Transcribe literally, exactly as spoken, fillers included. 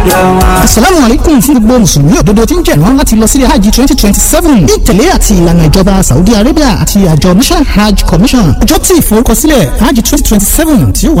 Assalamu alaikum fún gbogbo mùsùlùmí òdodo tí ń jẹ̀rán láti lọ sílé hajj twenty twenty seven ní ìtẹ̀lé àti ìlànà ìjọba Saudi Arabia àti àjọ National Hajj Commission. Ọjọ́ tí ìforúkọsílẹ̀ hajj twenty twenty seven tí ó wà